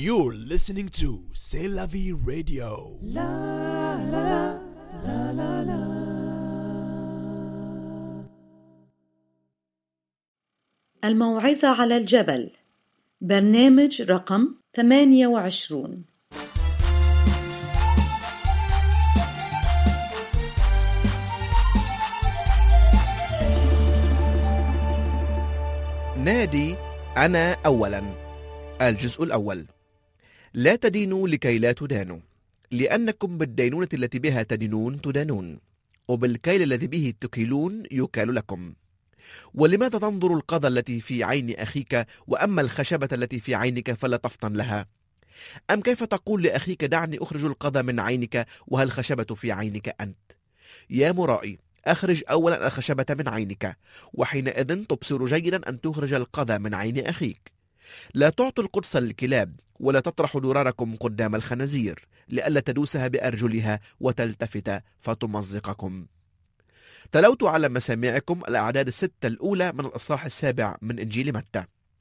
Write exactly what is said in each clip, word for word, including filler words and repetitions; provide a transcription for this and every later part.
You're listening to C'est la vie radio. La la la la la la. الموعظة على الجبل، برنامج رقم ثمانية وعشرون. نادي أنا أولا. الجزء الأول. لا تدينوا لكي لا تدانوا، لأنكم بالدينونة التي بها تدينون تدانون، وبالكيل الذي به تكيلون يكال لكم. ولماذا تنظر القذى التي في عين أخيك، وأما الخشبة التي في عينك فلا تفطن لها؟ أم كيف تقول لأخيك دعني أخرج القذى من عينك وها الخشبة في عينك أنت؟ يا مرائي، أخرج أولا الخشبة من عينك، وحينئذ تبصر جيدا أن تخرج القذى من عين أخيك. لا تعطوا القدس للكلاب، ولا تطرحوا دراركم قدام الخنازير، لئلا تدوسها بأرجلها وتلتفت فتمزقكم. تلوت على مسامعكم الأعداد الستة الأولى من الإصحاح السابع من إنجيل متى.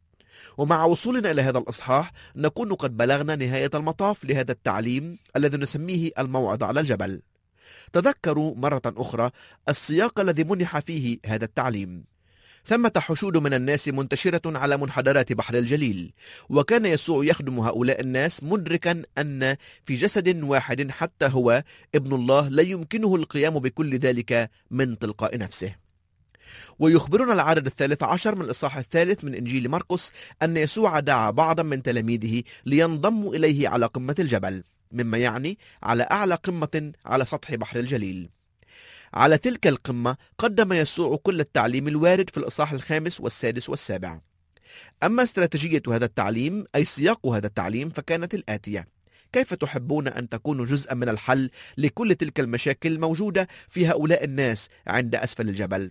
ومع وصولنا إلى هذا الإصحاح نكون قد بلغنا نهاية المطاف لهذا التعليم الذي نسميه الموعظة على الجبل. تذكروا مرة أخرى السياق الذي منح فيه هذا التعليم. ثمة حشود من الناس منتشرة على منحدرات بحر الجليل، وكان يسوع يخدم هؤلاء الناس مدركا أن في جسد واحد حتى هو ابن الله لا يمكنه القيام بكل ذلك من تلقاء نفسه. ويخبرنا العدد الثالث عشر من الإصحاح الثالث من إنجيل مرقس أن يسوع دعا بعضا من تلاميذه لينضموا إليه على قمة الجبل، مما يعني على أعلى قمة على سطح بحر الجليل. على تلك القمة قدم يسوع كل التعليم الوارد في الإصحاح الخامس والسادس والسابع. أما استراتيجية هذا التعليم أي سياق هذا التعليم فكانت الآتية: كيف تحبون أن تكونوا جزءا من الحل لكل تلك المشاكل الموجودة في هؤلاء الناس عند أسفل الجبل؟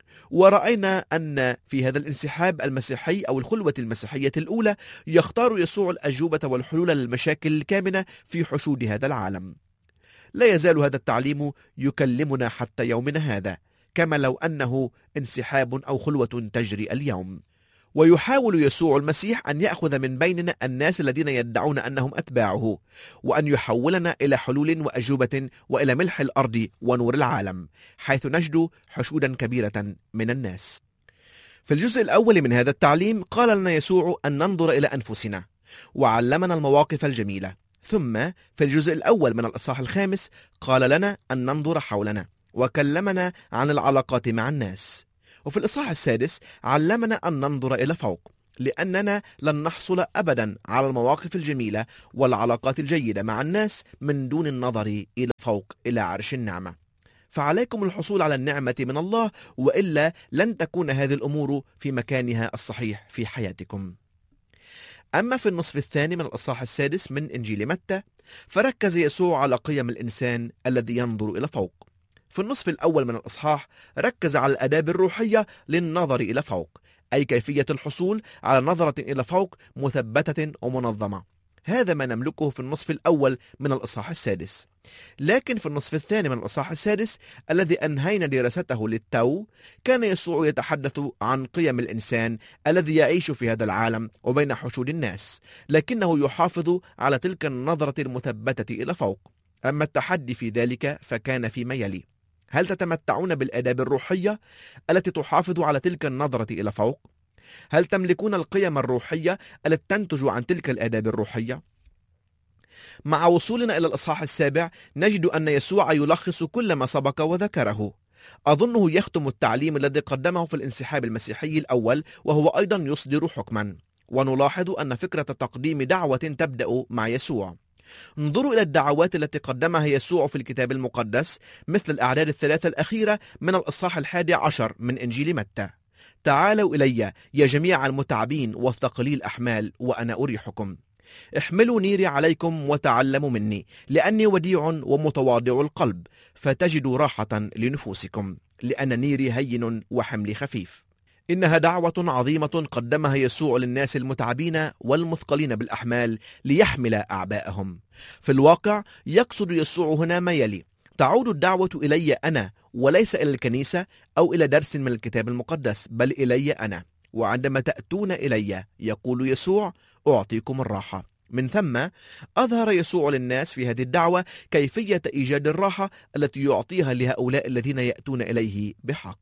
ورأينا أن في هذا الانسحاب المسيحي أو الخلوة المسيحية الأولى يختار يسوع الأجوبة والحلول للمشاكل الكامنة في حشود هذا العالم. لا يزال هذا التعليم يكلمنا حتى يومنا هذا، كما لو أنه انسحاب أو خلوة تجري اليوم. ويحاول يسوع المسيح أن يأخذ من بيننا الناس الذين يدعون أنهم أتباعه، وأن يحولنا إلى حلول وأجوبة وإلى ملح الأرض ونور العالم، حيث نجد حشودا كبيرة من الناس. في الجزء الأول من هذا التعليم قال لنا يسوع أن ننظر إلى أنفسنا، وعلمنا المواقف الجميلة. ثم في الجزء الأول من الإصحاح الخامس قال لنا أن ننظر حولنا، وكلمنا عن العلاقات مع الناس. وفي الإصحاح السادس علمنا أن ننظر إلى فوق، لأننا لن نحصل أبدا على المواقف الجميلة والعلاقات الجيدة مع الناس من دون النظر إلى فوق إلى عرش النعمة. فعليكم الحصول على النعمة من الله، وإلا لن تكون هذه الأمور في مكانها الصحيح في حياتكم. أما في النصف الثاني من الإصحاح السادس من إنجيل متى فركز يسوع على قيم الإنسان الذي ينظر إلى فوق. في النصف الأول من الإصحاح ركز على الآداب الروحية للنظر إلى فوق، أي كيفية الحصول على نظرة إلى فوق مثبتة ومنظمة. هذا ما نملكه في النصف الأول من الإصحاح السادس. لكن في النصف الثاني من الإصحاح السادس الذي أنهينا دراسته للتو كان يسوع يتحدث عن قيم الإنسان الذي يعيش في هذا العالم وبين حشود الناس، لكنه يحافظ على تلك النظرة المثبتة إلى فوق. أما التحدي في ذلك فكان فيما يلي: هل تتمتعون بالآداب الروحية التي تحافظ على تلك النظرة إلى فوق؟ هل تملكون القيم الروحية التي تنتج عن تلك الآداب الروحية؟ مع وصولنا إلى الإصحاح السابع نجد أن يسوع يلخص كل ما سبق وذكره. أظنه يختم التعليم الذي قدمه في الانسحاب المسيحي الأول، وهو أيضا يصدر حكما. ونلاحظ أن فكرة تقديم دعوة تبدأ مع يسوع. انظروا إلى الدعوات التي قدمها يسوع في الكتاب المقدس، مثل الأعداد الثلاثة الأخيرة من الإصحاح الحادي عشر من إنجيل متى: تعالوا إلي يا جميع المتعبين والثقلي الأحمال وأنا أريحكم. احملوا نيري عليكم وتعلموا مني، لأني وديع ومتواضع القلب، فتجدوا راحة لنفوسكم، لأن نيري هين وحملي خفيف. إنها دعوة عظيمة قدمها يسوع للناس المتعبين والمثقلين بالأحمال ليحمل أعباءهم. في الواقع يقصد يسوع هنا ما يلي: تعود الدعوة إلي أنا، وليس إلى الكنيسة أو إلى درس من الكتاب المقدس، بل إلي أنا. وعندما تأتون إلي، يقول يسوع، أعطيكم الراحة. من ثم أظهر يسوع للناس في هذه الدعوة كيفية إيجاد الراحة التي يعطيها لهؤلاء الذين يأتون إليه بحق.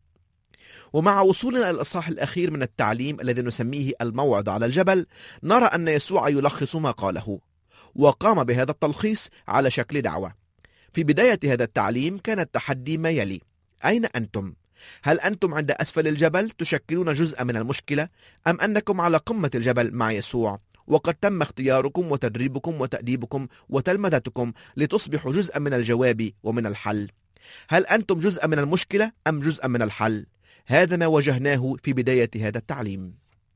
ومع وصولنا إلى الإصحاح الأخير من التعليم الذي نسميه الموعظة على الجبل، نرى أن يسوع يلخص ما قاله، وقام بهذا التلخيص على شكل دعوة. في بداية هذا التعليم كان التحدي ما يلي: أين أنتم؟ هل أنتم عند أسفل الجبل تشكلون جزءا من المشكلة، أم أنكم على قمة الجبل مع يسوع وقد تم اختياركم وتدريبكم وتأديبكم وتلمذتكم لتصبحوا جزءا من الجواب ومن الحل؟ هل أنتم جزءا من المشكلة أم جزءا من الحل؟ هذا ما واجهناه في بداية هذا التعليم.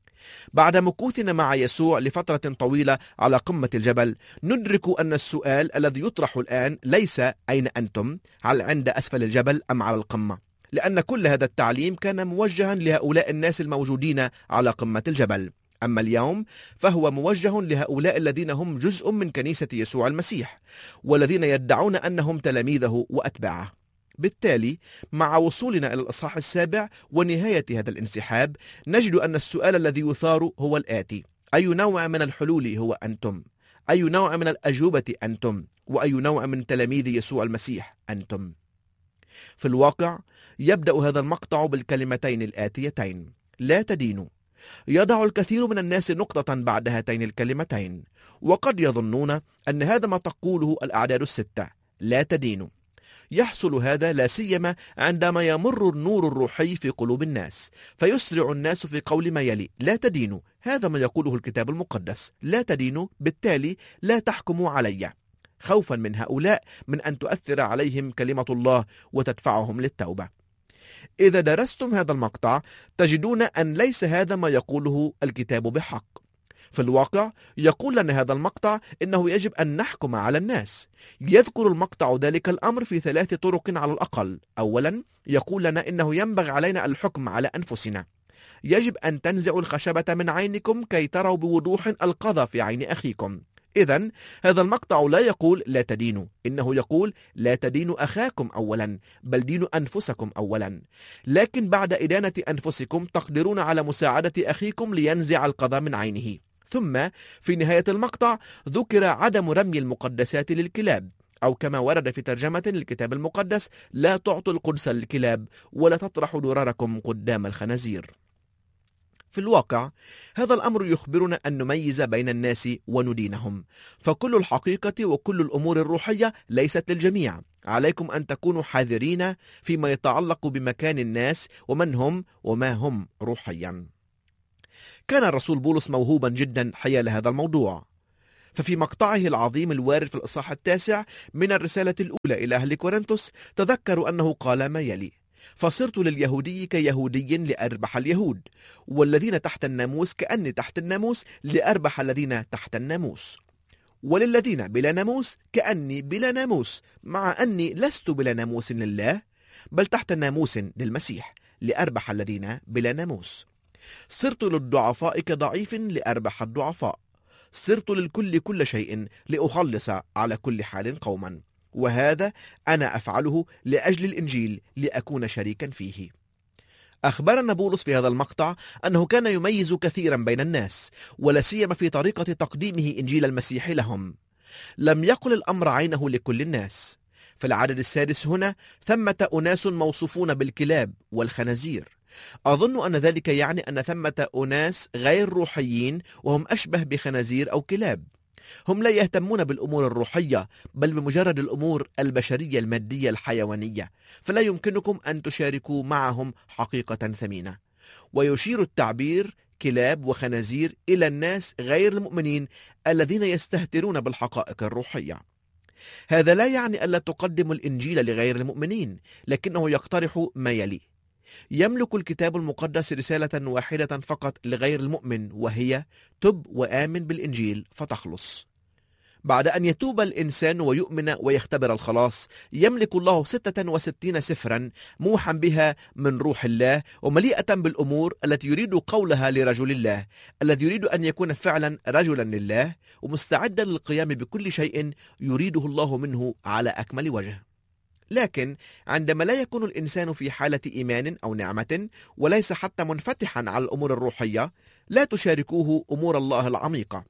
بعد مكوثنا مع يسوع لفترة طويلة على قمة الجبل، ندرك أن السؤال الذي يطرح الآن ليس أين أنتم، هل عند أسفل الجبل أم على القمة، لأن كل هذا التعليم كان موجها لهؤلاء الناس الموجودين على قمة الجبل. أما اليوم فهو موجه لهؤلاء الذين هم جزء من كنيسة يسوع المسيح، والذين يدعون أنهم تلاميذه وأتباعه. بالتالي مع وصولنا إلى الإصحاح السابع ونهاية هذا الانسحاب، نجد أن السؤال الذي يثار هو الآتي: أي نوع من الحلول هو أنتم؟ أي نوع من الأجوبة أنتم؟ وأي نوع من تلاميذ يسوع المسيح أنتم؟ في الواقع يبدأ هذا المقطع بالكلمتين الآتيتين: لا تدينوا. يضع الكثير من الناس نقطة بعد هاتين الكلمتين، وقد يظنون أن هذا ما تقوله الأعداد الستة: لا تدينوا. يحصل هذا لا سيما عندما يمر النور الروحي في قلوب الناس، فيسرع الناس في قول ما يلي: لا تدينوا. هذا ما يقوله الكتاب المقدس: لا تدينوا، بالتالي لا تحكموا علي، خوفا من هؤلاء من أن تؤثر عليهم كلمة الله وتدفعهم للتوبة. إذا درستم هذا المقطع تجدون أن ليس هذا ما يقوله الكتاب بحق. في الواقع يقول لنا هذا المقطع إنه يجب أن نحكم على الناس. يذكر المقطع ذلك الأمر في ثلاث طرق على الأقل. أولا، يقول لنا إنه ينبغي علينا الحكم على أنفسنا. يجب أن تنزعوا الخشبة من عينكم كي تروا بوضوح القذى في عين أخيكم. إذن هذا المقطع لا يقول لا تدينوا، إنه يقول لا تدينوا أخاكم أولا، بل دينوا أنفسكم أولا. لكن بعد إدانة أنفسكم تقدرون على مساعدة أخيكم لينزع القذى من عينه. ثم في نهاية المقطع ذكر عدم رمي المقدسات للكلاب، أو كما ورد في ترجمة للكتاب المقدس: لا تعطوا القدس للكلاب ولا تطرحوا دراركم قدام الخنازير. في الواقع هذا الأمر يخبرنا أن نميز بين الناس وندينهم، فكل الحقيقة وكل الأمور الروحية ليست للجميع. عليكم أن تكونوا حذرين فيما يتعلق بمكان الناس ومن هم وما هم روحيا. كان الرسول بولس موهوبا جدا حيال هذا الموضوع، ففي مقطعه العظيم الوارد في الإصحاح التاسع من الرسالة الأولى إلى أهل كورنثوس تذكروا أنه قال ما يلي: فصرت لليهودي كيهودي لأربح اليهود، والذين تحت الناموس كأني تحت الناموس لأربح الذين تحت الناموس، وللذين بلا ناموس كأني بلا ناموس، مع أني لست بلا ناموس لله بل تحت ناموس للمسيح لأربح الذين بلا ناموس. صرت للضعفاء كضعيف لأربح الضعفاء، صرت للكل كل شيء لأخلص على كل حال قوما، وهذا أنا أفعله لأجل الإنجيل لأكون شريكا فيه. أخبرنا بولس في هذا المقطع أنه كان يميز كثيرا بين الناس، ولا سيما في طريقة تقديمه إنجيل المسيح لهم. لم يقل الأمر عينه لكل الناس. في العدد السادس هنا: ثمة أناس موصوفون بالكلاب والخنازير. أظن أن ذلك يعني أن ثمة أناس غير روحيين وهم أشبه بخنازير أو كلاب. هم لا يهتمون بالأمور الروحية بل بمجرد الأمور البشرية المادية الحيوانية، فلا يمكنكم أن تشاركوا معهم حقيقة ثمينة. ويشير التعبير كلاب وخنازير إلى الناس غير المؤمنين الذين يستهترون بالحقائق الروحية. هذا لا يعني ألا تقدم الإنجيل لغير المؤمنين، لكنه يقترح ما يلي: يملك الكتاب المقدس رسالة واحدة فقط لغير المؤمن، وهي: تب وآمن بالإنجيل فتخلص. بعد أن يتوب الإنسان ويؤمن ويختبر الخلاص، يملك الله ستة وستين سفرا موحى بها من روح الله، ومليئة بالأمور التي يريد قولها لرجل الله الذي يريد أن يكون فعلا رجلا لله، ومستعدا للقيام بكل شيء يريده الله منه على أكمل وجه. لكن عندما لا يكون الإنسان في حالة إيمان أو نعمة، وليس حتى منفتحا على الأمور الروحية، لا تشاركوه أمور الله العميقة.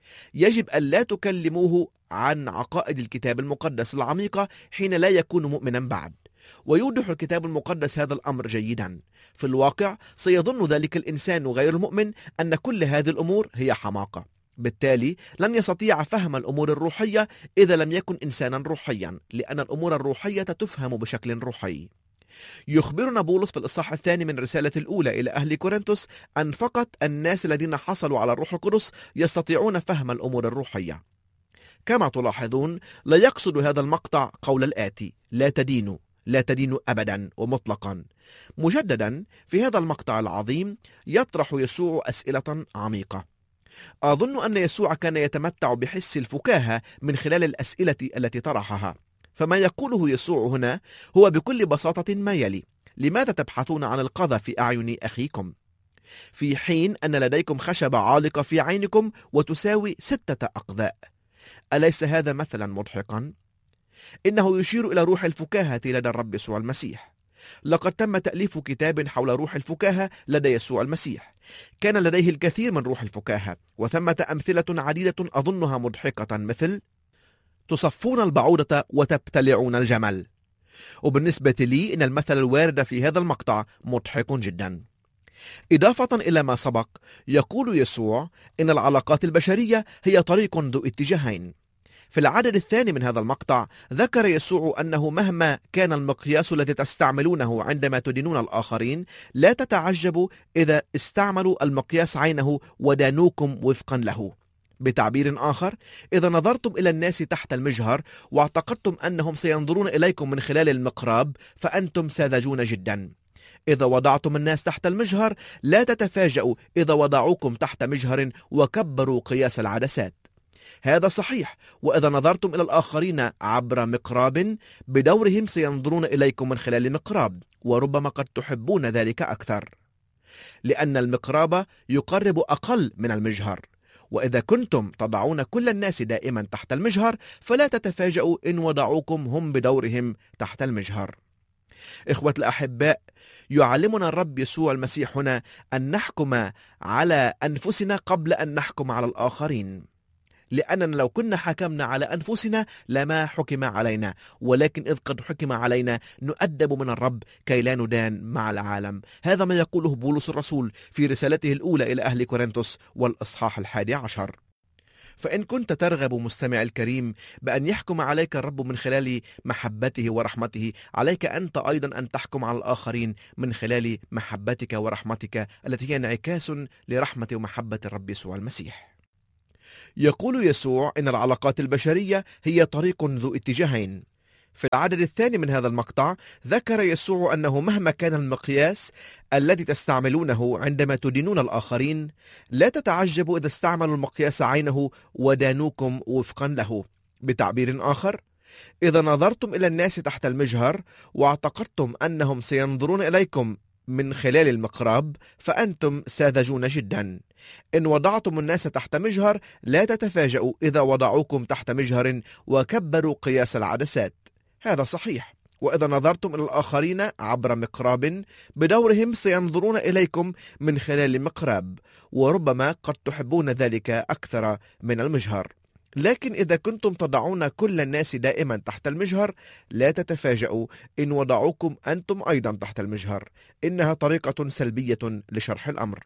يجب أن لا تكلموه عن عقائد الكتاب المقدس العميقة حين لا يكون مؤمنا بعد. ويوضح الكتاب المقدس هذا الأمر جيدا. في الواقع سيظن ذلك الإنسان غير المؤمن أن كل هذه الأمور هي حماقة، بالتالي لن يستطيع فهم الأمور الروحية إذا لم يكن إنسانا روحيا، لأن الأمور الروحية تفهم بشكل روحي. يخبرنا بولس في الإصحاح الثاني من رسالة الأولى إلى أهل كورنثوس أن فقط الناس الذين حصلوا على الروح القدس يستطيعون فهم الأمور الروحية. كما تلاحظون لا يقصد هذا المقطع قول الآتي: لا تدينوا، لا تدينوا أبدا ومطلقا. مجددا في هذا المقطع العظيم يطرح يسوع أسئلة عميقة. أظن أن يسوع كان يتمتع بحس الفكاهة من خلال الأسئلة التي طرحها. فما يقوله يسوع هنا هو بكل بساطة ما يلي: لماذا تبحثون عن القذى في أعين أخيكم في حين أن لديكم خشبة عالقة في عينكم وتساوي ستة أقذاء؟ أليس هذا مثلا مضحكا؟ إنه يشير إلى روح الفكاهة لدى الرب يسوع المسيح. لقد تم تأليف كتاب حول روح الفكاهة لدى يسوع المسيح. كان لديه الكثير من روح الفكاهة، وثمة أمثلة عديدة أظنها مضحكة، مثل: تصفون البعوضة وتبتلعون الجمل. وبالنسبة لي إن المثل الوارد في هذا المقطع مضحك جدا. إضافة إلى ما سبق، يقول يسوع إن العلاقات البشرية هي طريق ذو اتجاهين. في العدد الثاني من هذا المقطع ذكر يسوع أنه مهما كان المقياس الذي تستعملونه عندما تدينون الآخرين، لا تتعجبوا إذا استعملوا المقياس عينه ودانوكم وفقا له. بتعبير آخر، إذا نظرتم إلى الناس تحت المجهر واعتقدتم أنهم سينظرون إليكم من خلال المقراب، فأنتم ساذجون جدا. إذا وضعتم الناس تحت المجهر، لا تتفاجؤوا إذا وضعوكم تحت مجهر وكبروا قياس العدسات. هذا صحيح. وإذا نظرتم إلى الآخرين عبر مقراب، بدورهم سينظرون إليكم من خلال مقراب، وربما قد تحبون ذلك أكثر، لأن المقراب يقرب أقل من المجهر. وإذا كنتم تضعون كل الناس دائما تحت المجهر، فلا تتفاجؤوا إن وضعوكم هم بدورهم تحت المجهر. إخوة الأحباء، يعلمنا الرب يسوع المسيح هنا أن نحكم على أنفسنا قبل أن نحكم على الآخرين، لأننا لو كنا حكمنا على أنفسنا لما حكم علينا، ولكن إذ قد حكم علينا نؤدب من الرب كي لا ندان مع العالم. هذا ما يقوله بولس الرسول في رسالته الأولى إلى أهل كورنثوس والإصحاح الحادي عشر. فإن كنت ترغب مستمع الكريم بأن يحكم عليك الرب من خلال محبته ورحمته، عليك أنت أيضا أن تحكم على الآخرين من خلال محبتك ورحمتك التي هي انعكاس لرحمة ومحبة الرب يسوع المسيح. يقول يسوع إن العلاقات البشرية هي طريق ذو اتجاهين. في العدد الثاني من هذا المقطع ذكر يسوع أنه مهما كان المقياس الذي تستعملونه عندما تدينون الآخرين، لا تتعجبوا إذا استعملوا المقياس عينه ودانوكم وفقا له. بتعبير آخر، إذا نظرتم إلى الناس تحت المجهر واعتقدتم أنهم سينظرون إليكم من خلال المقراب، فأنتم ساذجون جدا. إن وضعتم الناس تحت مجهر، لا تتفاجؤوا إذا وضعوكم تحت مجهر وكبروا قياس العدسات. هذا صحيح. وإذا نظرتم إلى الآخرين عبر مقراب، بدورهم سينظرون إليكم من خلال مقراب، وربما قد تحبون ذلك أكثر من المجهر. لكن إذا كنتم تضعون كل الناس دائما تحت المجهر، لا تتفاجؤوا إن وضعوكم أنتم أيضا تحت المجهر. إنها طريقة سلبية لشرح الأمر.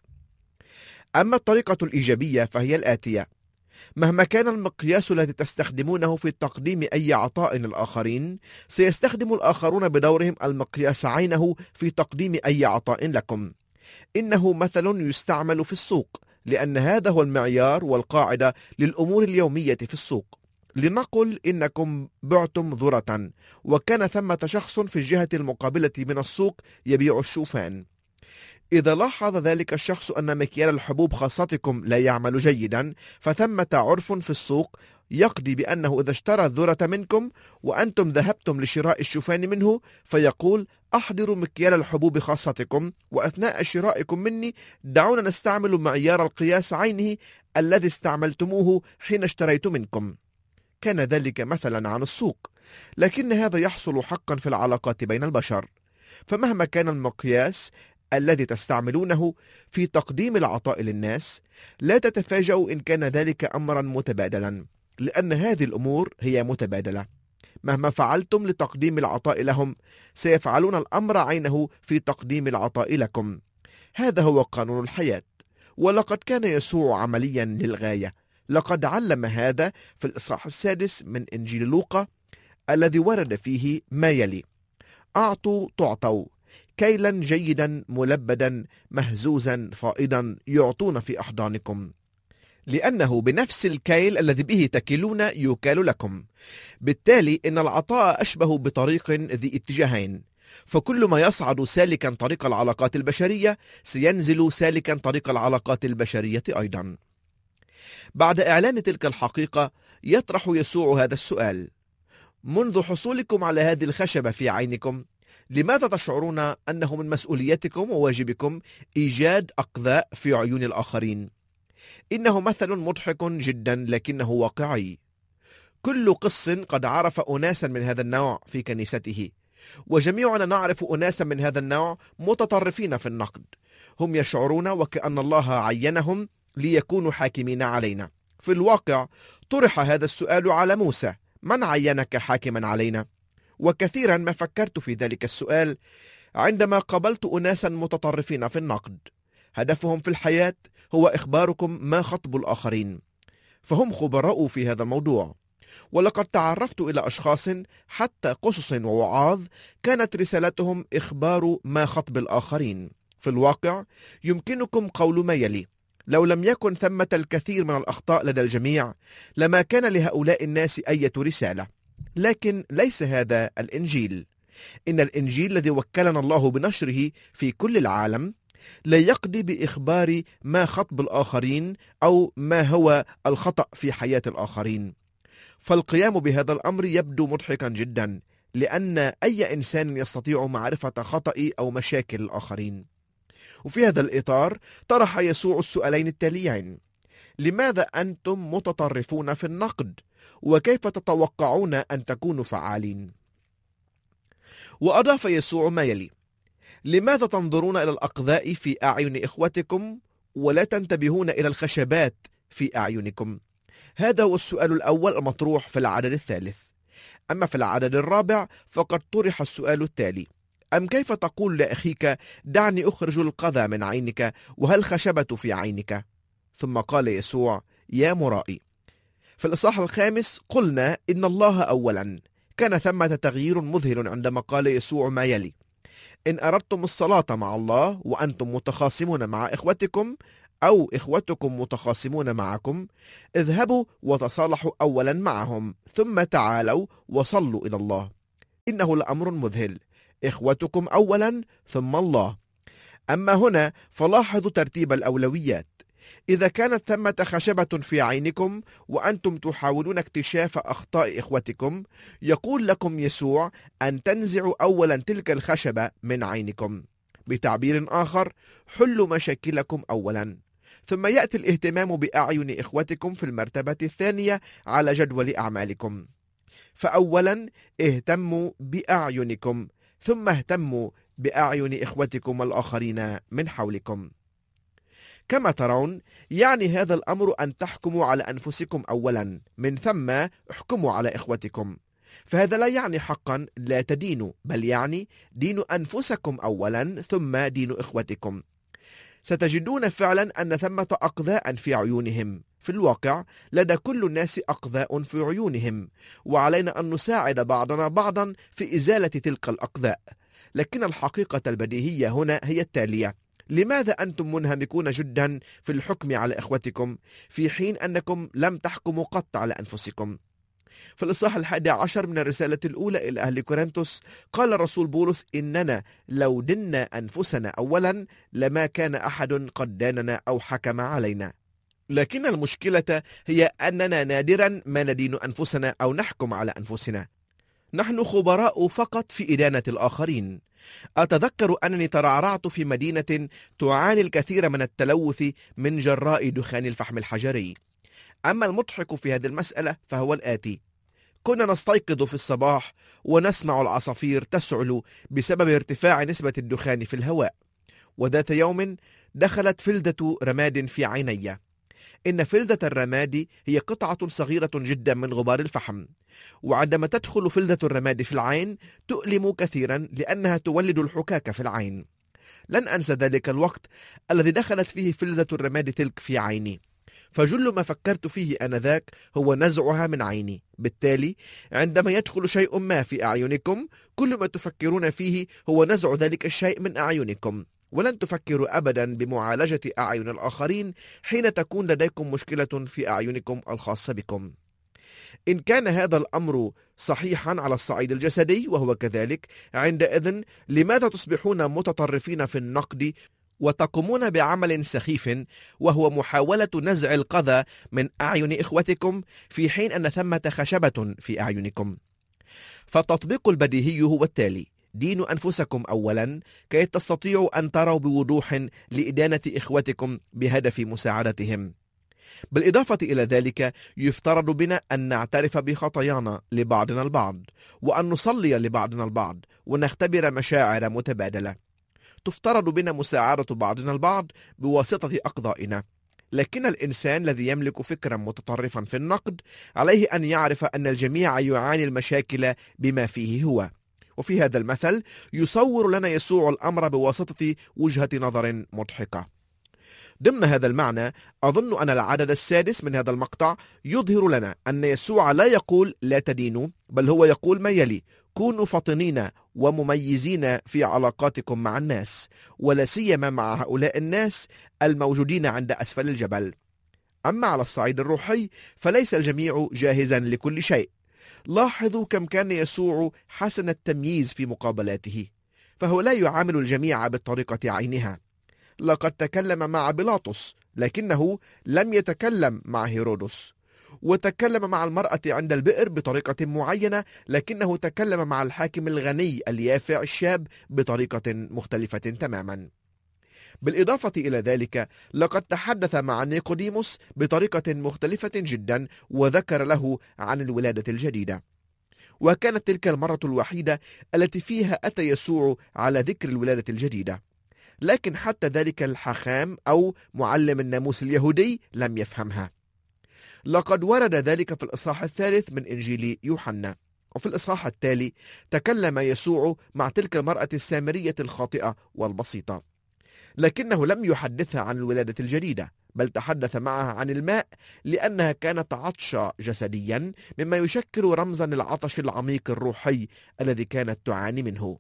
أما الطريقة الإيجابية فهي الآتية: مهما كان المقياس الذي تستخدمونه في تقديم أي عطاء للآخرين، سيستخدم الآخرون بدورهم المقياس عينه في تقديم أي عطاء لكم. إنه مثل يستعمل في السوق، لأن هذا هو المعيار والقاعدة للأمور اليومية في السوق. لنقل إنكم بعتم ذرة، وكان ثمة شخص في الجهة المقابلة من السوق يبيع الشوفان. إذا لاحظ ذلك الشخص أن مكيال الحبوب خاصتكم لا يعمل جيدا، فثمة عرف في السوق يقضي بأنه إذا اشترى الذرة منكم وأنتم ذهبتم لشراء الشوفان منه، فيقول: أحضروا مكيال الحبوب خاصتكم، وأثناء شرائكم مني دعونا نستعمل معيار القياس عينه الذي استعملتموه حين اشتريت منكم. كان ذلك مثلا عن السوق، لكن هذا يحصل حقا في العلاقات بين البشر. فمهما كان المقياس الذي تستعملونه في تقديم العطاء للناس، لا تتفاجأوا إن كان ذلك أمرا متبادلا، لأن هذه الأمور هي متبادلة. مهما فعلتم لتقديم العطاء لهم سيفعلون الأمر عينه في تقديم العطاء لكم. هذا هو قانون الحياة، ولقد كان يسوع عمليا للغاية. لقد علم هذا في الإصحاح السادس من إنجيل لوقا، الذي ورد فيه ما يلي: أعطوا تعطوا، كيلا جيدا ملبدا مهزوزا فائضا يعطون في أحضانكم، لأنه بنفس الكيل الذي به تكلون يكال لكم. بالتالي إن العطاء أشبه بطريق ذي اتجاهين، فكل ما يصعد سالكا طريق العلاقات البشرية سينزل سالكا طريق العلاقات البشرية أيضا. بعد إعلان تلك الحقيقة يطرح يسوع هذا السؤال: منذ حصولكم على هذه الخشبة في عينكم، لماذا تشعرون أنه من مسؤوليتكم وواجبكم إيجاد أقذاء في عيون الآخرين؟ إنه مثل مضحك جدا لكنه واقعي. كل قس قد عرف أناسا من هذا النوع في كنيسته، وجميعنا نعرف أناسا من هذا النوع متطرفين في النقد. هم يشعرون وكأن الله عينهم ليكونوا حاكمين علينا. في الواقع طرح هذا السؤال على موسى: من عينك حاكما علينا؟ وكثيرا ما فكرت في ذلك السؤال عندما قابلت أناسا متطرفين في النقد. هدفهم في الحياة هو إخباركم ما خطب الآخرين، فهم خبراء في هذا الموضوع. ولقد تعرفت إلى أشخاص حتى قصص ووعاظ كانت رسالتهم إخبار ما خطب الآخرين. في الواقع يمكنكم قول ما يلي: لو لم يكن ثمة الكثير من الأخطاء لدى الجميع لما كان لهؤلاء الناس أي رسالة. لكن ليس هذا الإنجيل. إن الإنجيل الذي وكلنا الله بنشره في كل العالم لا يقضي بإخبار ما خطب الآخرين أو ما هو الخطأ في حياة الآخرين. فالقيام بهذا الأمر يبدو مضحكا جدا، لأن أي إنسان يستطيع معرفة خطأ أو مشاكل الآخرين. وفي هذا الإطار طرح يسوع السؤالين التاليين: لماذا أنتم متطرفون في النقد؟ وكيف تتوقعون أن تكونوا فعالين؟ وأضاف يسوع ما يلي: لماذا تنظرون إلى الأقذاء في أعين إخوتكم ولا تنتبهون إلى الخشبات في أعينكم؟ هذا هو السؤال الأول المطروح في العدد الثالث. أما في العدد الرابع فقد طرح السؤال التالي: أم كيف تقول لأخيك دعني أخرج القذى من عينك وهل الخشبة في عينك؟ ثم قال يسوع: يا مرائي. في الإصحاح الخامس قلنا إن الله أولا. كان ثمة تغيير مذهل عندما قال يسوع ما يلي: إن أردتم الصلاة مع الله وأنتم متخاصمون مع إخوتكم أو إخوتكم متخاصمون معكم، اذهبوا وتصالحوا أولا معهم ثم تعالوا وصلوا إلى الله. إنه لأمر مذهل، إخوتكم أولا ثم الله. أما هنا فلاحظوا ترتيب الأولويات. إذا كانت ثمة خشبة في عينكم وأنتم تحاولون اكتشاف أخطاء إخوتكم، يقول لكم يسوع أن تنزعوا أولا تلك الخشبة من عينكم. بتعبير آخر، حلوا مشاكلكم أولا، ثم يأتي الاهتمام بأعين إخوتكم في المرتبة الثانية على جدول أعمالكم. فأولا اهتموا بأعينكم، ثم اهتموا بأعين إخوتكم الآخرين من حولكم. كما ترون، يعني هذا الأمر أن تحكموا على أنفسكم أولا، من ثم احكموا على إخوتكم. فهذا لا يعني حقا لا تدينوا، بل يعني دينوا أنفسكم أولا ثم دينوا إخوتكم. ستجدون فعلا أن ثمة أقذاء في عيونهم. في الواقع لدى كل الناس أقذاء في عيونهم، وعلينا أن نساعد بعضنا بعضا في إزالة تلك الأقذاء. لكن الحقيقة البديهية هنا هي التالية: لماذا أنتم منهمكون جدا في الحكم على إخوتكم في حين أنكم لم تحكموا قط على أنفسكم؟ في الإصحاح الحادي عشر من الرسالة الأولى إلى أهل كورنثوس قال الرسول بولس: إننا لو دنا أنفسنا أولا لما كان أحد قد داننا أو حكم علينا. لكن المشكلة هي أننا نادرا ما ندين أنفسنا أو نحكم على أنفسنا. نحن خبراء فقط في إدانة الآخرين. أتذكر أنني ترعرعت في مدينة تعاني الكثير من التلوث من جراء دخان الفحم الحجري. أما المضحك في هذه المسألة فهو الآتي: كنا نستيقظ في الصباح ونسمع العصافير تسعل بسبب ارتفاع نسبة الدخان في الهواء، وذات يوم دخلت فلذة رماد في عيني. إن فلذة الرماد هي قطعة صغيرة جدا من غبار الفحم، وعندما تدخل فلذة الرماد في العين تؤلم كثيرا لأنها تولد الحكاك في العين. لن أنسى ذلك الوقت الذي دخلت فيه فلذة الرماد تلك في عيني، فجل ما فكرت فيه آنذاك هو نزعها من عيني. بالتالي عندما يدخل شيء ما في أعينكم، كل ما تفكرون فيه هو نزع ذلك الشيء من أعينكم، ولن تفكروا أبدا بمعالجة أعين الآخرين حين تكون لديكم مشكلة في أعينكم الخاصة بكم. إن كان هذا الأمر صحيحا على الصعيد الجسدي وهو كذلك، عندئذ لماذا تصبحون متطرفين في النقد وتقومون بعمل سخيف وهو محاولة نزع القذى من أعين إخوتكم في حين أن ثمة خشبة في أعينكم؟ فالتطبيق البديهي هو التالي: دينوا أنفسكم أولا كي تستطيعوا أن تروا بوضوح لإدانة إخوتكم بهدف مساعدتهم. بالإضافة إلى ذلك، يفترض بنا أن نعترف بخطايانا لبعضنا البعض، وأن نصلي لبعضنا البعض، ونختبر مشاعر متبادلة. تفترض بنا مساعدة بعضنا البعض بواسطة أقضائنا. لكن الإنسان الذي يملك فكرا متطرفا في النقد عليه أن يعرف أن الجميع يعاني المشاكل بما فيه هو. وفي هذا المثل يصور لنا يسوع الأمر بواسطة وجهة نظر مضحكة. ضمن هذا المعنى، أظن أن العدد السادس من هذا المقطع يظهر لنا أن يسوع لا يقول لا تدينوا، بل هو يقول ما يلي: كونوا فطنين ومميزين في علاقاتكم مع الناس، ولا سيما مع هؤلاء الناس الموجودين عند أسفل الجبل. أما على الصعيد الروحي فليس الجميع جاهزا لكل شيء. لاحظوا كم كان يسوع حسن التمييز في مقابلاته، فهو لا يعامل الجميع بالطريقة عينها. لقد تكلم مع بيلاطس لكنه لم يتكلم مع هيرودس، وتكلم مع المرأة عند البئر بطريقة معينة، لكنه تكلم مع الحاكم الغني اليافع الشاب بطريقة مختلفة تماما. بالإضافة إلى ذلك، لقد تحدث مع نيقوديموس بطريقة مختلفة جدا، وذكر له عن الولادة الجديدة. وكانت تلك المرة الوحيدة التي فيها أتى يسوع على ذكر الولادة الجديدة. لكن حتى ذلك الحاخام أو معلم الناموس اليهودي لم يفهمها. لقد ورد ذلك في الإصحاح الثالث من إنجيل يوحنا. وفي الإصحاح التالي تكلم يسوع مع تلك المرأة السامرية الخاطئة والبسيطة، لكنه لم يحدثها عن الولادة الجديدة، بل تحدث معها عن الماء لأنها كانت عطشة جسديا، مما يشكل رمزا للعطش العميق الروحي الذي كانت تعاني منه.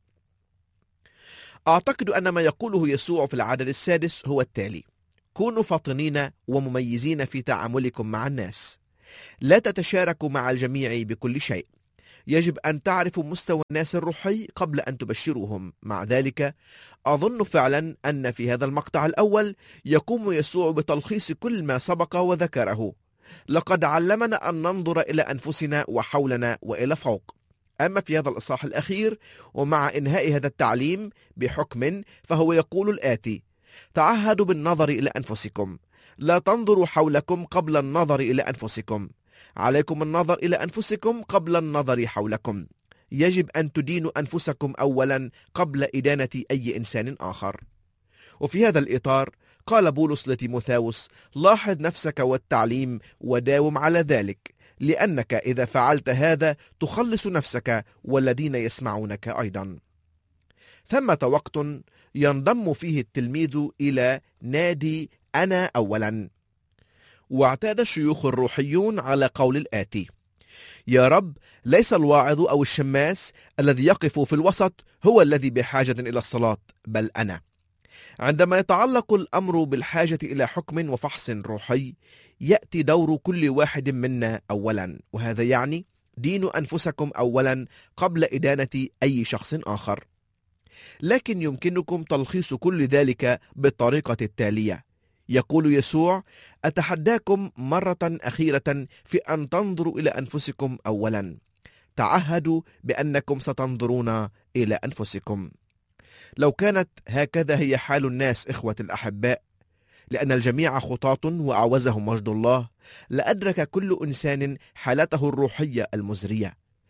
أعتقد أن ما يقوله يسوع في العدد السادس هو التالي: كونوا فاطنين ومميزين في تعاملكم مع الناس، لا تتشاركوا مع الجميع بكل شيء. يجب أن تعرفوا مستوى الناس الروحي قبل أن تبشروهم. مع ذلك، أظن فعلا أن في هذا المقطع الأول يقوم يسوع بتلخيص كل ما سبق وذكره. لقد علمنا أن ننظر إلى أنفسنا وحولنا وإلى فوق. أما في هذا الإصحاح الأخير ومع إنهاء هذا التعليم بحكم، فهو يقول الآتي: تعهدوا بالنظر إلى أنفسكم، لا تنظروا حولكم قبل النظر إلى أنفسكم، عليكم النظر إلى أنفسكم قبل النظر حولكم. يجب أن تدينوا أنفسكم أولا قبل إدانة أي إنسان آخر. وفي هذا الإطار قال بولس لتيموثاوس: لاحظ نفسك والتعليم وداوم على ذلك، لأنك إذا فعلت هذا تخلص نفسك والذين يسمعونك أيضا. ثمة وقت ينضم فيه التلميذ إلى نادي أنا أولا. واعتاد الشيوخ الروحيون على قول الآتي: يا رب، ليس الواعظ أو الشماس الذي يقف في الوسط هو الذي بحاجة إلى الصلاة، بل أنا. عندما يتعلق الأمر بالحاجة إلى حكم وفحص روحي، يأتي دور كل واحد منا أولا، وهذا يعني دينوا أنفسكم أولا قبل إدانة أي شخص آخر. لكن يمكنكم تلخيص كل ذلك بالطريقة التالية: يقول يسوع: أتحداكم مرة أخيرة في أن تنظروا إلى أنفسكم أولا. تعهدوا بأنكم ستنظرون إلى أنفسكم. لو كانت هكذا هي حال الناس إخوة الأحباء، لأن الجميع خطاة وأعوزهم مجد الله، لأدرك كل إنسان حالته الروحية المزرية.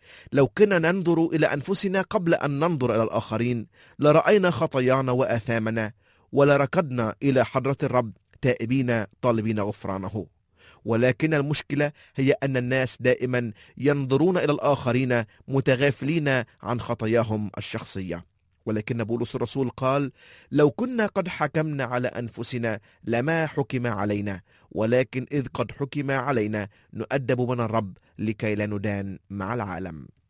لو كنا ننظر إلى أنفسنا قبل أن ننظر إلى الآخرين لرأينا خطايانا وآثامنا، ولركضنا إلى حضرة الرب تائبين طالبين غفرانه. ولكن المشكلة هي أن الناس دائما ينظرون إلى الآخرين متغافلين عن خطاياهم الشخصية. ولكن بولس الرسول قال: لو كنا قد حكمنا على أنفسنا لما حكم علينا، ولكن إذ قد حكم علينا نؤدب من الرب لكي لا ندان مع العالم.